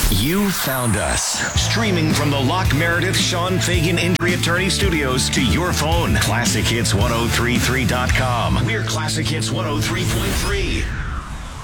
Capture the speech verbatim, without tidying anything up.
You found us. Streaming from the Locke Meredith Sean Fagan Injury Attorney Studios to your phone. Classic Hits ten thirty-three dot com. We're Classic Hits one oh three point three.